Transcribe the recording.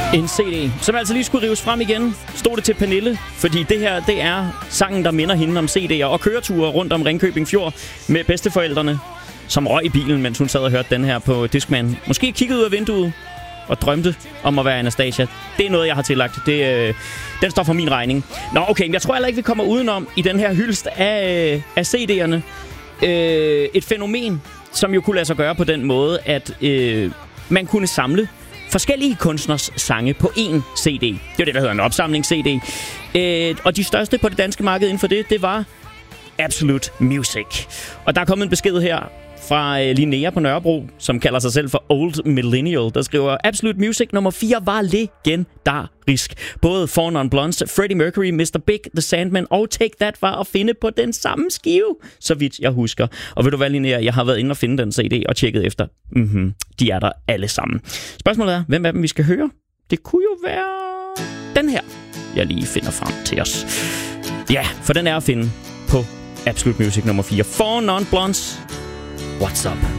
En CD, som altså lige skulle rives frem igen. Stod det til Pernille, fordi det her, det er sangen, der minder hende om CD'er og køreture rundt om Ringkøbing Fjord med bedsteforældrene, som røg i bilen, mens hun sad og hørte den her på Discman. Måske kiggede ud af vinduet og drømte om at være Anastasia. Det er noget, jeg har tillagt. Den står for min regning. Nå, okay, jeg tror heller ikke, vi kommer udenom i den her hyldest af CD'erne. Et fænomen, som jo kunne lade sig gøre på den måde, at man kunne samle forskellige kunstners sange på én CD. Det er det, der hedder en opsamling-CD. Og de største på det danske marked inden for det var Absolute Music. Og der er kommet en besked her fra Linnea på Nørrebro, som kalder sig selv for Old Millennial, der skriver: Absolute Music nummer 4 var legendarisk. Både Four Non Blondes, Freddie Mercury, Mr. Big, The Sandman og Take That var at finde på den samme skive, så vidt jeg husker. Og ved du hvad, Linnea, jeg har været inde og finde den CD og tjekket efter. De er der alle sammen. Spørgsmålet er, hvem af dem vi skal høre? Det kunne jo være den her, jeg lige finder frem til os. Ja, for den er at finde på Absolute Music nummer 4. Four Non Blondes. What's up?